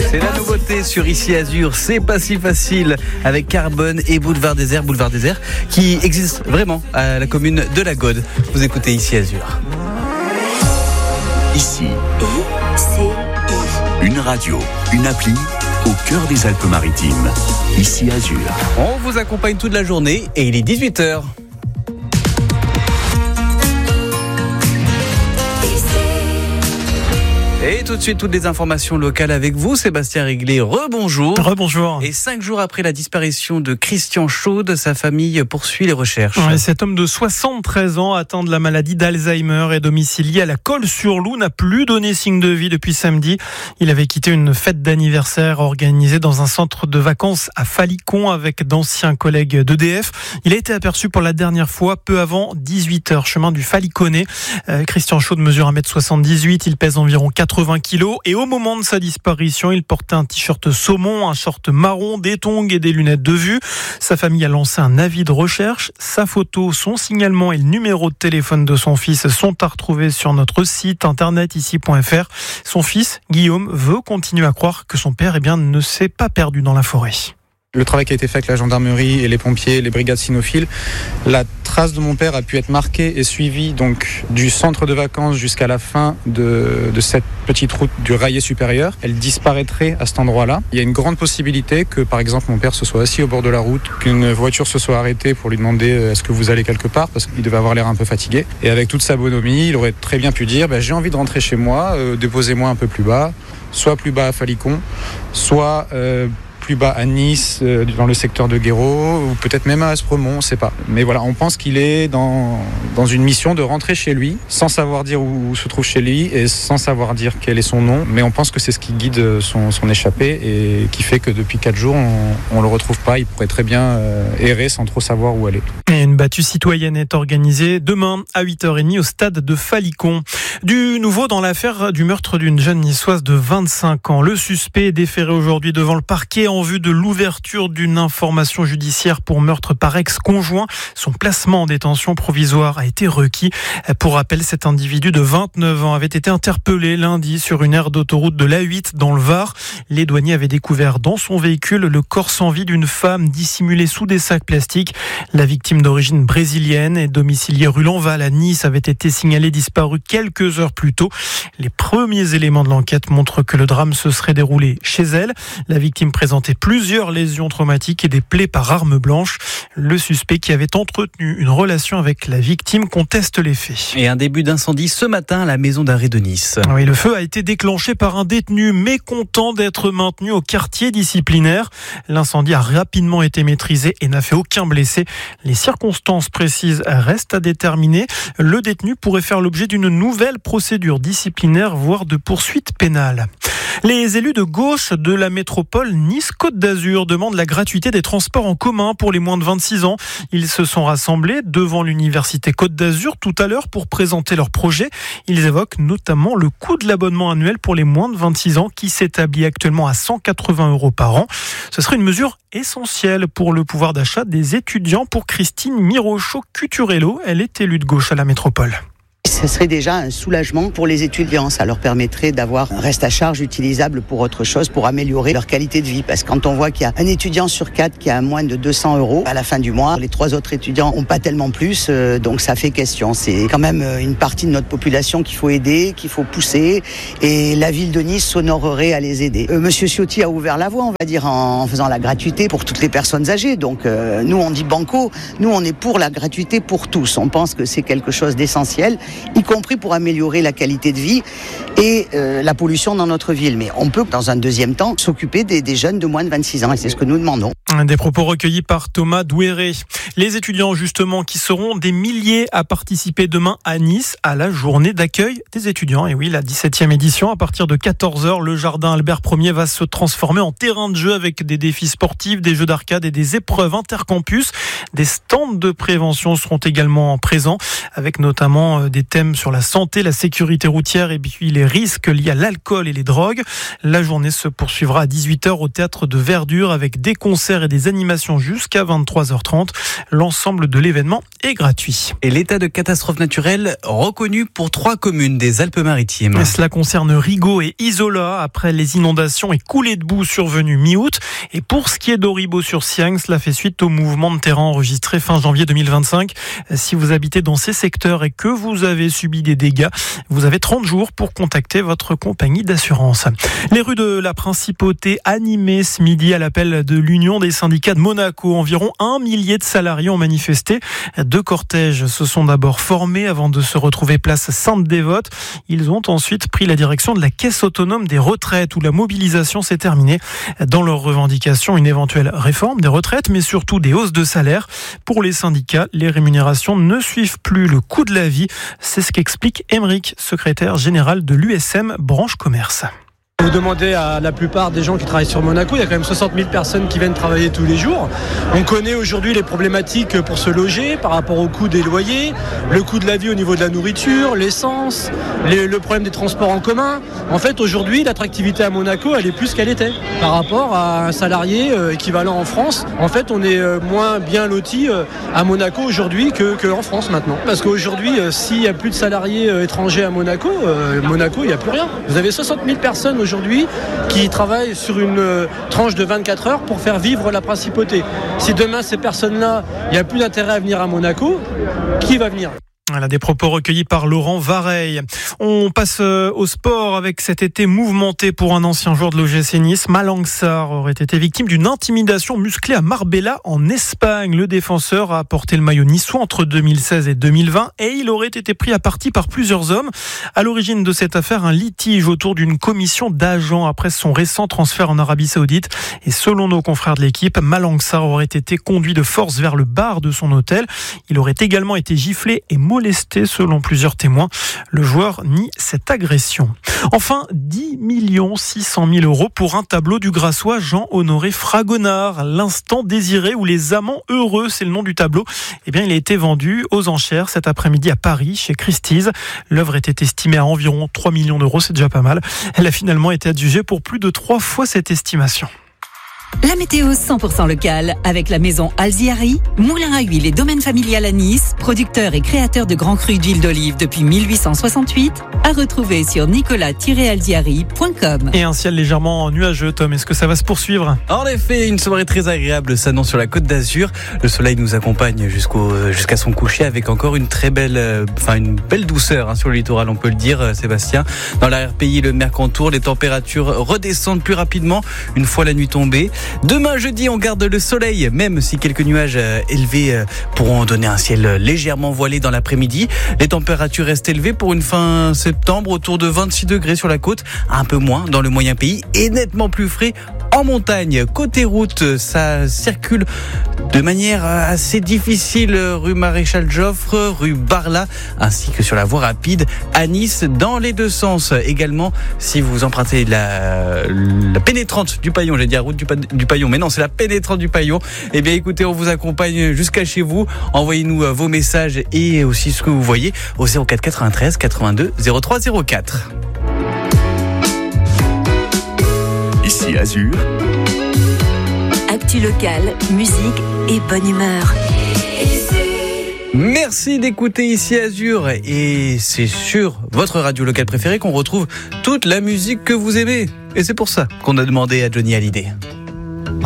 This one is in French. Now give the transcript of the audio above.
C'est la nouveauté sur Ici Azur, c'est pas si facile avec Carbone et Boulevard Désert qui existe vraiment à la commune de La Gaude. Vous écoutez Ici Azur. Ici, une radio, une appli au cœur des Alpes-Maritimes. Ici Azur. On vous accompagne toute la journée et il est 18h. Et tout de suite, toutes les informations locales avec vous, Sébastien Réglet. Rebonjour. Rebonjour. Et 5 jours après la disparition de Christian Chaude, sa famille poursuit les recherches. Ouais, cet homme de 73 ans atteint de la maladie d'Alzheimer et domicilié à la Colle-sur-Loup n'a plus donné signe de vie depuis samedi. Il avait quitté une fête d'anniversaire organisée dans un centre de vacances à Falicon avec d'anciens collègues d'EDF. Il a été aperçu pour la dernière fois peu avant 18h, chemin du Faliconnet. Christian Chaude mesure 1m78, il pèse environ 80 kilos et au moment de sa disparition, il portait un t-shirt saumon, un short marron, des tongs et des lunettes de vue. Sa famille a lancé un avis de recherche. Sa photo, son signalement et le numéro de téléphone de son fils sont à retrouver sur notre site internet ici.fr. Son fils, Guillaume, veut continuer à croire que son père ne s'est pas perdu dans la forêt. Le travail qui a été fait avec la gendarmerie et les pompiers, les brigades cynophiles, la trace de mon père a pu être marquée et suivie donc du centre de vacances jusqu'à la fin de cette petite route du Raillet supérieur. Elle disparaîtrait à cet endroit-là. Il y a une grande possibilité que par exemple mon père se soit assis au bord de la route, qu'une voiture se soit arrêtée pour lui demander est-ce que vous allez quelque part, parce qu'il devait avoir l'air un peu fatigué. Et avec toute sa bonhomie, il aurait très bien pu dire j'ai envie de rentrer chez moi, déposez-moi un peu plus bas, soit plus bas à Falicon, soit plus bas à Nice, dans le secteur de Guéraud, ou peut-être même à Aspremont, on ne sait pas. Mais voilà, on pense qu'il est dans une mission de rentrer chez lui, sans savoir dire où se trouve chez lui, et sans savoir dire quel est son nom. Mais on pense que c'est ce qui guide son échappée, et qui fait que depuis 4 jours, on ne le retrouve pas. Il pourrait très bien errer sans trop savoir où aller. Et une battue citoyenne est organisée demain à 8h30 au stade de Falicon. Du nouveau dans l'affaire du meurtre d'une jeune niçoise de 25 ans. Le suspect est déféré aujourd'hui devant le parquet en vue de l'ouverture d'une information judiciaire pour meurtre par ex-conjoint. Son placement en détention provisoire a été requis. Pour rappel, cet individu de 29 ans avait été interpellé lundi sur une aire d'autoroute de l'A8 dans le Var. Les douaniers avaient découvert dans son véhicule le corps sans vie d'une femme dissimulée sous des sacs plastiques. La victime d'origine brésilienne et domiciliée rue Lanval à Nice avait été signalée disparue quelques heures plus tôt. Les premiers éléments de l'enquête montrent que le drame se serait déroulé chez elle. La victime présentait plusieurs lésions traumatiques et des plaies par arme blanche. Le suspect qui avait entretenu une relation avec la victime conteste les faits. Et un début d'incendie ce matin à la maison d'arrêt de Nice. Oui, le feu a été déclenché par un détenu mécontent d'être maintenu au quartier disciplinaire. L'incendie a rapidement été maîtrisé et n'a fait aucun blessé. Les circonstances précises restent à déterminer. Le détenu pourrait faire l'objet d'une nouvelle procédure disciplinaire, voire de poursuite pénale. Les élus de gauche de la métropole Nice-Côte d'Azur demandent la gratuité des transports en commun pour les moins de 26 ans. Ils se sont rassemblés devant l'université Côte d'Azur tout à l'heure pour présenter leur projet. Ils évoquent notamment le coût de l'abonnement annuel pour les moins de 26 ans qui s'établit actuellement à 180 € par an. Ce serait une mesure essentielle pour le pouvoir d'achat des étudiants. Pour Christine Mirochaud-Cuturello, elle est élue de gauche à la métropole. Ce serait déjà un soulagement pour les étudiants. Ça leur permettrait d'avoir un reste à charge utilisable pour autre chose, pour améliorer leur qualité de vie. Parce que quand on voit qu'il y a un étudiant sur 4 qui a moins de 200 € à la fin du mois, les 3 autres étudiants n'ont pas tellement plus, donc ça fait question. C'est quand même une partie de notre population qu'il faut aider, qu'il faut pousser, et la ville de Nice s'honorerait à les aider. Monsieur Ciotti a ouvert la voie, on va dire, en faisant la gratuité pour toutes les personnes âgées. Donc nous, on dit banco, nous, on est pour la gratuité pour tous. On pense que c'est quelque chose d'essentiel, y compris pour améliorer la qualité de vie et la pollution dans notre ville. Mais on peut, dans un deuxième temps, s'occuper des jeunes de moins de 26 ans, et c'est ce que nous demandons. Des propos recueillis par Thomas Douéré. Les étudiants, justement, qui seront des milliers à participer demain à Nice à la journée d'accueil des étudiants. Et oui, la 17e édition, à partir de 14h, le jardin Albert Ier va se transformer en terrain de jeu avec des défis sportifs, des jeux d'arcade et des épreuves intercampus. Des stands de prévention seront également présents, avec notamment des tests thème sur la santé, la sécurité routière et puis les risques liés à l'alcool et les drogues. La journée se poursuivra à 18h au théâtre de Verdure avec des concerts et des animations jusqu'à 23h30. L'ensemble de l'événement est gratuit. Et l'état de catastrophe naturelle reconnu pour 3 communes des Alpes-Maritimes. Cela concerne Rigaud et Isola après les inondations et coulées de boue survenues mi-août. Et pour ce qui est d'Auribeau-sur-Siagne, cela fait suite au mouvement de terrain enregistré fin janvier 2025. Si vous habitez dans ces secteurs et que vous avez subi des dégâts, vous avez 30 jours pour contacter votre compagnie d'assurance. Les rues de la Principauté animées ce midi à l'appel de l'Union des syndicats de Monaco. Environ 1 millier de salariés ont manifesté. 2 cortèges se sont d'abord formés avant de se retrouver place Sainte-Dévote. Ils ont ensuite pris la direction de la caisse autonome des retraites où la mobilisation s'est terminée. Dans leurs revendications, une éventuelle réforme des retraites, mais surtout des hausses de salaire. Pour les syndicats, les rémunérations ne suivent plus le coût de la vie. C'est ce qu'explique Émeric, secrétaire général de l'USM branche commerce. Vous demandez à la plupart des gens qui travaillent sur Monaco, il y a quand même 60 000 personnes qui viennent travailler tous les jours. On connaît aujourd'hui les problématiques pour se loger par rapport au coût des loyers, le coût de la vie au niveau de la nourriture, l'essence, le problème des transports en commun. En fait, aujourd'hui, l'attractivité à Monaco, elle est plus qu'elle était par rapport à un salarié équivalent en France. En fait, on est moins bien loti à Monaco aujourd'hui qu'en France maintenant. Parce qu'aujourd'hui, s'il n'y a plus de salariés étrangers à Monaco, Monaco, il n'y a plus rien. Vous avez 60 000 personnes aujourd'hui qui travaillent sur une tranche de 24 heures pour faire vivre la principauté. Si demain ces personnes-là, il n'y a plus d'intérêt à venir à Monaco, qui va venir ? Voilà, des propos recueillis par Laurent Vareille. On passe au sport avec cet été mouvementé pour un ancien joueur de l'OGC Nice. Malang Sarr aurait été victime d'une intimidation musclée à Marbella en Espagne. Le défenseur a porté le maillot niçois entre 2016 et 2020 et il aurait été pris à partie par plusieurs hommes. À l'origine de cette affaire, un litige autour d'une commission d'agents après son récent transfert en Arabie Saoudite. Et selon nos confrères de l'équipe, Malang Sarr aurait été conduit de force vers le bar de son hôtel. Il aurait également été giflé et molesté selon plusieurs témoins. Le joueur nie cette agression. Enfin, 10 600 000 € pour un tableau du Grassois Jean-Honoré Fragonard. L'instant désiré ou les amants heureux, c'est le nom du tableau. Eh bien, il a été vendu aux enchères cet après-midi à Paris, chez Christie's. L'œuvre était estimée à environ 3 millions d'euros, c'est déjà pas mal. Elle a finalement été adjugée pour plus de 3 fois cette estimation. La météo 100% locale avec la maison Alziari, moulin à huile et domaine familial à Nice, producteur et créateur de grands crus d'huile d'olive depuis 1868, à retrouver sur nicolas-alziari.com. Et un ciel légèrement nuageux, Tom, est-ce que ça va se poursuivre ? En effet, une soirée très agréable s'annonce sur la Côte d'Azur. Le soleil nous accompagne jusqu'à son coucher avec encore une très belle, une belle douceur sur le littoral, on peut le dire, Sébastien. Dans l'arrière-pays, le Mercantour, les températures redescendent plus rapidement une fois la nuit tombée. Demain jeudi, on garde le soleil, même si quelques nuages élevés pourront donner un ciel légèrement voilé dans l'après-midi. Les températures restent élevées pour une fin septembre, autour de 26 degrés sur la côte, un peu moins dans le moyen pays et nettement plus frais en montagne. Côté route, ça circule de manière assez difficile rue Maréchal Joffre, rue Barla, ainsi que sur la voie rapide à Nice dans les deux sens. Également, si vous empruntez la pénétrante du Paillon, j'allais dire route du Paillon, mais non, c'est la pénétrante du Paillon. Eh bien, écoutez, on vous accompagne jusqu'à chez vous. Envoyez-nous vos messages et aussi ce que vous voyez au 04 93 82 03 04. Ici Azur. Actu locale, musique et bonne humeur. Merci d'écouter Ici Azur et c'est sur votre radio locale préférée qu'on retrouve toute la musique que vous aimez. Et c'est pour ça qu'on a demandé à Johnny Hallyday.